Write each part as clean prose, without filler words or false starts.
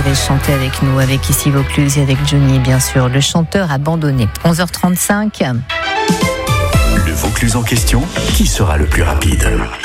allez chanter avec nous, avec Ici Vaucluse et avec Johnny, bien sûr, le chanteur abandonné. 11h35. Le Vaucluse en question, qui sera le plus rapide ?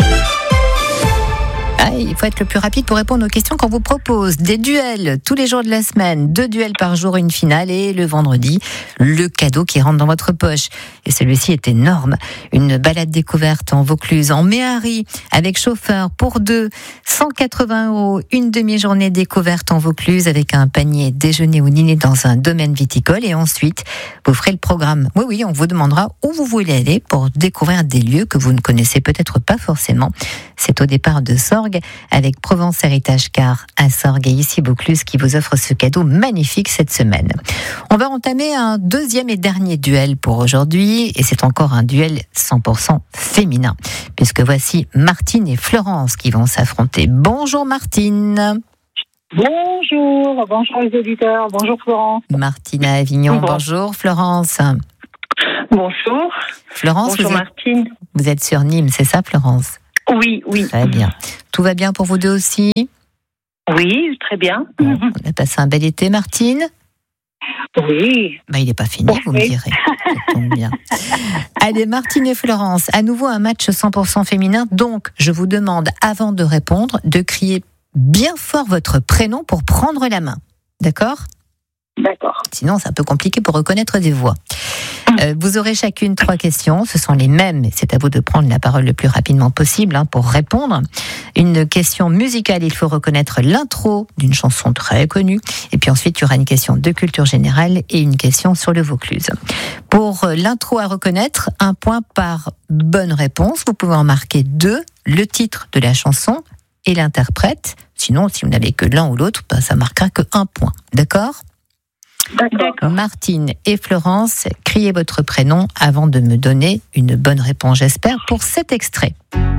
Il faut être le plus rapide pour répondre aux questions qu'on vous propose. Des duels tous les jours de la semaine, 2 duels par jour, une finale, et le vendredi, le cadeau qui rentre dans votre poche. Et celui-ci est énorme. Une balade découverte en Vaucluse, en Méhari, avec chauffeur pour 2, 180 €, une demi-journée découverte en Vaucluse avec un panier déjeuner ou dîner dans un domaine viticole. Et ensuite, vous ferez le programme. Oui, on vous demandera où vous voulez aller pour découvrir des lieux que vous ne connaissez peut-être pas forcément. C'est au départ de Sorgues, avec Provence Héritage Car à Sorgues et Ici Vaucluse qui vous offre ce cadeau magnifique cette semaine. On va entamer un deuxième et dernier duel pour aujourd'hui, et c'est encore un duel 100% féminin, puisque voici Martine et Florence qui vont s'affronter. Bonjour Martine. Bonjour les auditeurs, bonjour Florence. Martine à Avignon, bonjour Florence. Bonjour. Florence, bonjour Martine. Vous êtes sur Nîmes, c'est ça Florence ? Oui. Très bien. Tout va bien pour vous deux aussi ? Oui, très bien. Bon, on a passé un bel été, Martine ? Oui. Il n'est pas fini, vous me direz. Ça tombe bien. Allez, Martine et Florence, à nouveau un match 100% féminin. Donc, je vous demande, avant de répondre, de crier bien fort votre prénom pour prendre la main. D'accord ? D'accord. Sinon, c'est un peu compliqué pour reconnaître des voix. Vous aurez chacune 3 questions. Ce sont les mêmes. C'est à vous de prendre la parole le plus rapidement possible pour répondre. Une question musicale. Il faut reconnaître l'intro d'une chanson très connue. Et puis ensuite, il y aura une question de culture générale et une question sur le Vaucluse. Pour l'intro à reconnaître, 1 point par bonne réponse. Vous pouvez en marquer 2. Le titre de la chanson et l'interprète. Sinon, si vous n'avez que l'un ou l'autre, ça marquera que 1 point. D'accord ? D'accord. Martine et Florence, criez votre prénom avant de me donner une bonne réponse, j'espère, pour cet extrait.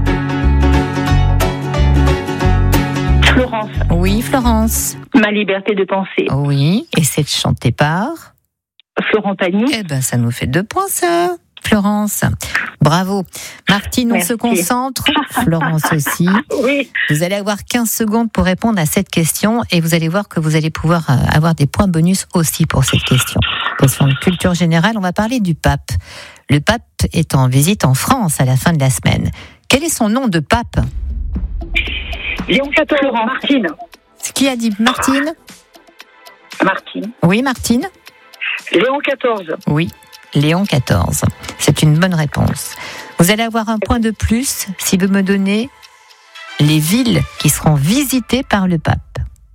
Florence. Oui, Florence. Ma liberté de penser. Oui, et c'est chanté par Florent Pagny. Ça nous fait 2 points, ça, Florence. Bravo. Martine, on se concentre. Florence aussi. Oui. Vous allez avoir 15 secondes pour répondre à cette question et vous allez voir que vous allez pouvoir avoir des points bonus aussi pour cette question. Question de culture générale, on va parler du pape. Le pape est en visite en France à la fin de la semaine. Quel est son nom de pape ? Léon XIV. Martine. Qui a dit Martine ? Martine. Oui, Martine ? Léon XIV. Oui, Léon XIV. C'est une bonne réponse. Vous allez avoir 1 point de plus si vous me donnez les villes qui seront visitées par le pape.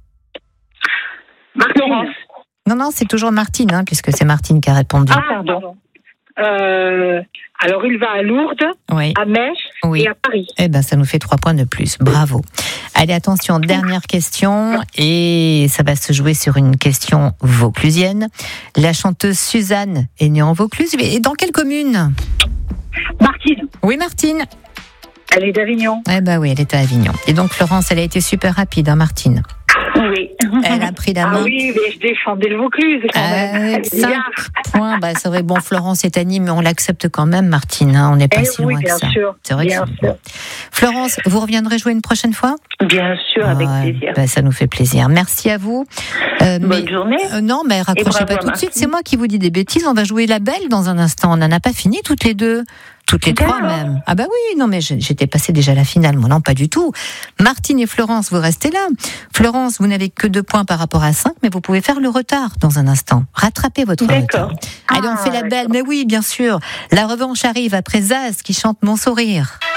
Martine. Non, c'est toujours Martine, puisque c'est Martine qui a répondu. Ah, pardon. Alors, il va à Lourdes, oui. à Metz et à Paris. Ça nous fait 3 points de plus. Bravo. Allez, attention, dernière question. Et ça va se jouer sur une question vauclusienne. La chanteuse Suzanne est née en Vaucluse. Et dans quelle commune ? Martine. Oui, Martine. Elle est d'Avignon. Oui, elle est à Avignon. Et donc, Florence, elle a été super rapide, Martine. Oui. Elle a pris la main. Ah oui, mais je défendais le Vaucluse quand même. 5 points, c'est vrai. Bon, Florence est à Nîmes, mais on l'accepte quand même, Martine. On n'est pas si loin que ça. Sûr. C'est vrai bien que sûr. Florence, vous reviendrez jouer une prochaine fois ? Bien sûr, avec plaisir. Ça nous fait plaisir. Merci à vous. Bonne journée. Non, mais raccrochez pas tout de suite. C'est moi qui vous dis des bêtises. On va jouer la belle dans un instant. On n'en a pas fini toutes les deux. Toutes les 3 même. Ah oui, non mais j'étais passée déjà à la finale. Moi non, pas du tout. Martine et Florence, vous restez là. Florence, vous n'avez que 2 points par rapport à 5, mais vous pouvez faire le retard dans un instant. Rattrapez votre retard. Allez, on fait la belle. Mais oui, bien sûr. La revanche arrive après Zaz qui chante Mon sourire.